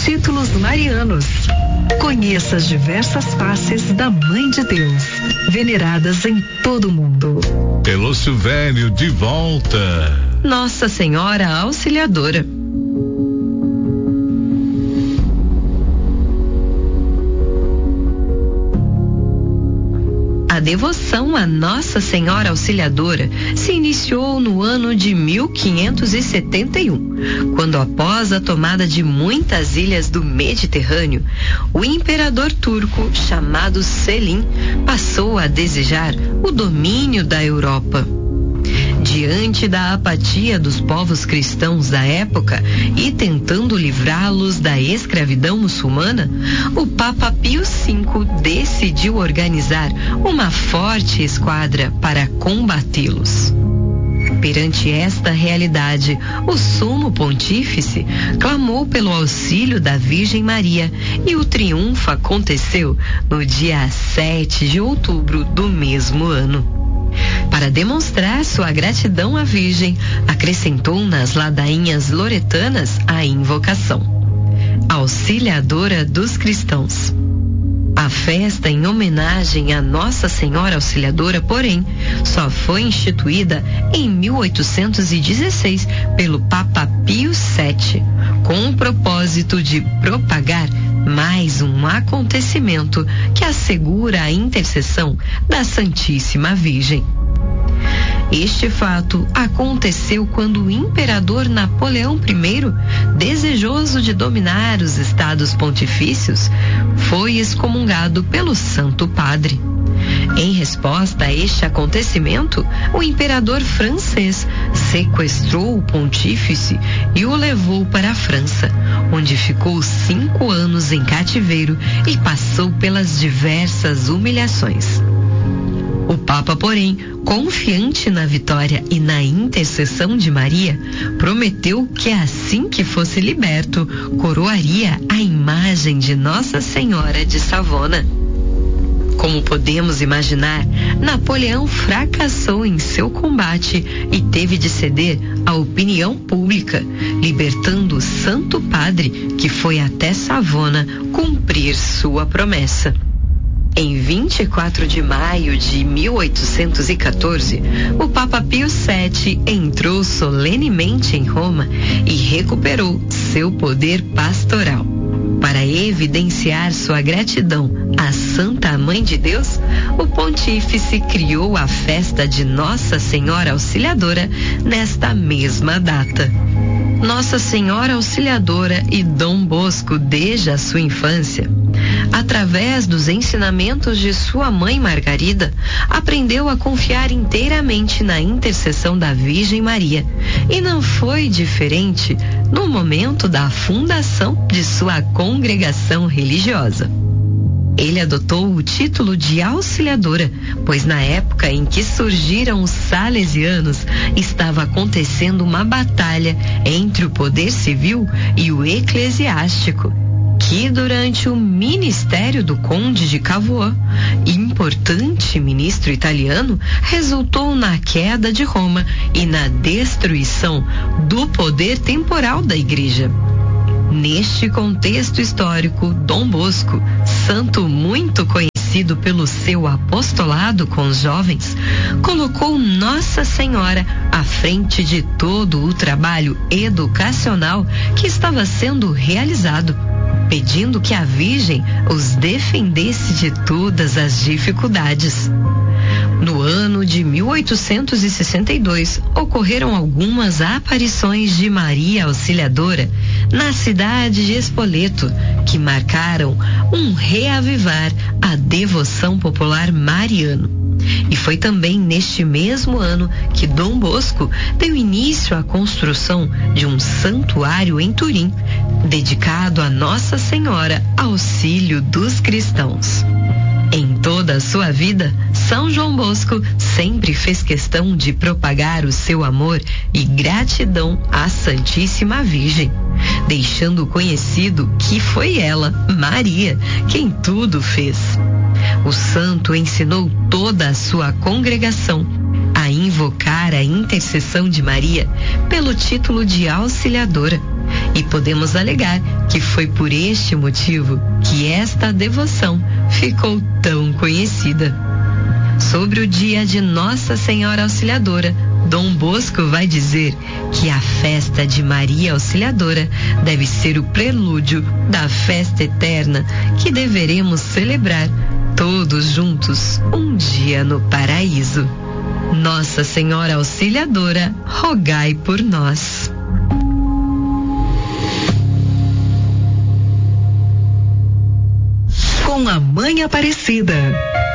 títulos marianos. Conheça as diversas faces da Mãe de Deus, veneradas em todo o mundo. Pelúcio Velho de volta. Nossa Senhora Auxiliadora. A devoção a Nossa Senhora Auxiliadora se iniciou no ano de 1571, quando, após a tomada de muitas ilhas do Mediterrâneo, o imperador turco, chamado Selim, passou a desejar o domínio da Europa. Diante da apatia dos povos cristãos da época e tentando livrá-los da escravidão muçulmana, o Papa Pio V decidiu organizar uma forte esquadra para combatê-los. Perante esta realidade, o Sumo Pontífice clamou pelo auxílio da Virgem Maria e o triunfo aconteceu no dia 7 de outubro do mesmo ano. Para demonstrar sua gratidão à Virgem, acrescentou nas ladainhas loretanas a invocação: Auxiliadora dos Cristãos. A festa em homenagem a Nossa Senhora Auxiliadora, porém, só foi instituída em 1816 pelo Papa Pio VII, com o propósito de propagar mais um acontecimento que assegura a intercessão da Santíssima Virgem. Este fato aconteceu quando o imperador Napoleão I, desejoso de dominar os estados pontifícios, foi excomungado pelo Santo Padre. Em resposta a este acontecimento, o imperador francês sequestrou o pontífice e o levou para a França, onde ficou 5 anos em cativeiro e passou pelas diversas humilhações. O Papa, porém, confiante na vitória e na intercessão de Maria, prometeu que assim que fosse liberto, coroaria a imagem de Nossa Senhora de Savona. Como podemos imaginar, Napoleão fracassou em seu combate e teve de ceder à opinião pública, libertando o Santo Padre, que foi até Savona cumprir sua promessa. Em 24 de maio de 1814, o Papa Pio VII entrou solenemente em Roma e recuperou seu poder pastoral. Para evidenciar sua gratidão à Santa Mãe de Deus, o pontífice criou a festa de Nossa Senhora Auxiliadora nesta mesma data. Nossa Senhora Auxiliadora e Dom Bosco, desde a sua infância, através dos ensinamentos de sua mãe Margarida, aprendeu a confiar inteiramente na intercessão da Virgem Maria, e não foi diferente no momento da fundação de sua congregação religiosa. Ele adotou o título de Auxiliadora, pois na época em que surgiram os salesianos, estava acontecendo uma batalha entre o poder civil e o eclesiástico, que durante o ministério do Conde de Cavour, importante ministro italiano, resultou na queda de Roma e na destruição do poder temporal da Igreja. Neste contexto histórico, Dom Bosco, santo muito conhecido pelo seu apostolado com os jovens, colocou Nossa Senhora à frente de todo o trabalho educacional que estava sendo realizado, pedindo que a Virgem os defendesse de todas as dificuldades. No ano de 1862, ocorreram algumas aparições de Maria Auxiliadora na cidade de Spoleto, que marcaram um reavivar a devoção popular mariana. E foi também neste mesmo ano que Dom Bosco deu início à construção de um santuário em Turim, dedicado a Nossa Senhora Auxílio dos Cristãos. Em toda a sua vida, São João Bosco sempre fez questão de propagar o seu amor e gratidão à Santíssima Virgem, deixando conhecido que foi ela, Maria, quem tudo fez. O santo ensinou toda a sua congregação a invocar a intercessão de Maria pelo título de Auxiliadora, E podemos alegar que foi por este motivo que esta devoção ficou tão conhecida. Sobre o dia de Nossa Senhora Auxiliadora, Dom Bosco vai dizer que a festa de Maria Auxiliadora deve ser o prelúdio da festa eterna que deveremos celebrar todos juntos um dia no paraíso. Nossa Senhora Auxiliadora, rogai por nós. Com a Mãe Aparecida.